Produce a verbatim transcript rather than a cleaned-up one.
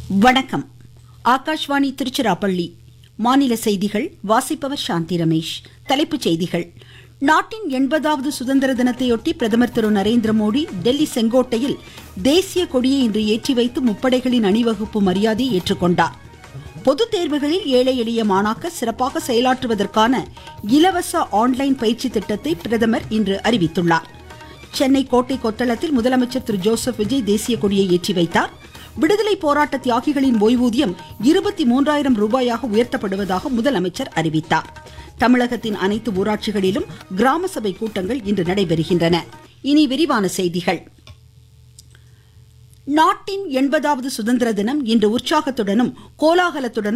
வணக்கம். ஆகாஷ்வாணி திருச்சிராப்பள்ளி. மாநில செய்திகள் வாசிப்பவர் சாந்தி ரமேஷ். தலைப்புச் செய்திகள். நாட்டின் எண்பதாவது சுதந்திர தினத்தையொட்டி பிரதமர் திரு நரேந்திர மோடி டெல்லி செங்கோட்டையில் தேசிய கொடியை இன்று ஏற்றி வைத்து முப்படைகளின் அணிவகுப்பு மரியாதையை ஏற்றுக்கொண்டார். பொதுத் தேர்வுகளில் ஏழை எளிய மாணாக்கர் சிறப்பாக செயலாற்றுவதற்கான இலவச ஆன்லைன் பயிற்சி திட்டத்தை பிரதமர் இன்று அறிவித்துள்ளார். சென்னை கோட்டை கொத்தளத்தில் முதலமைச்சர் திரு ஜோசப் விஜய் தேசிய கொடியை ஏற்றி வைத்தார். விடுதலை போராட்ட தியாகிகளின் ஓய்வூதியம் இருபத்தி மூன்றாயிரம் ரூபாயாக உயர்த்தப்படுவதாக முதலமைச்சர் அறிவித்தார். தமிழகத்தின் அனைத்து ஊராட்சிகளிலும் கிராம சபை கூட்டங்கள் இன்று நடைபெறுகின்றன. இனி விரிவான செய்திகள். நாட்டின் எண்பதாவது சுதந்திர தினம் இன்று உற்சாகத்துடனும் கோலாகலத்துடனும்